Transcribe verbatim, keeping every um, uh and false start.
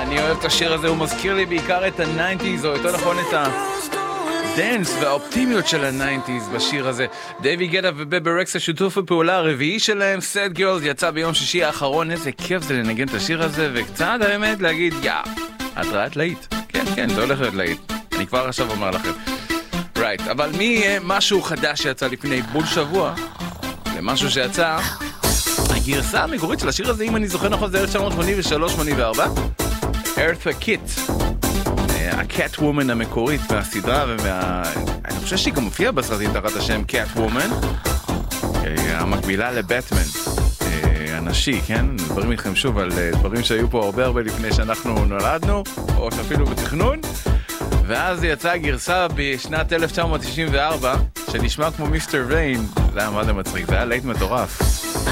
אני אוהב את השיר הזה, הוא מזכיר לי בעיקר את ה-תשעים, או יותר נכון את הדנס והאופטימיות של ה-תשעים בשיר הזה. דייוויד גטה ובבי רקסה שיתוף הפעולה הרביעי שלהם, Sad Girls, יצא ביום שישי האחרון. איזה כיף זה לנגן את השיר הזה, וקצת האמת להגיד, יא, התרעת להיט. כן, כן, זה הולך להיות להיט. אני כבר עכשיו אומר לכם. רייט, right, אבל מי יהיה משהו חדש שיצא לפני בול שבוע, למשהו שיצא, הגרסה המקורית של השיר הזה, אם אני זוכר נכון, זה אלף תשע מאות שמונים ושלוש שמונים וארבע, Eartha Kitt, הקאט וומן המקורית מהסדרה, ומה... אני חושב שהיא גם מופיעה בסרטים תחת השם קאט וומן, המקבילה לבטמן, הנשי, כן? דברים איתכם שוב על דברים שהיו פה הרבה הרבה לפני שאנחנו נולדנו, או שאפילו בתכנון, ואז יצאה גרסה בשנת אלף תשע מאות תשעים וארבע, שנשמע כמו מיסטר ויין. זה היה מה זה מצחיק, זה היה לייט מטורף.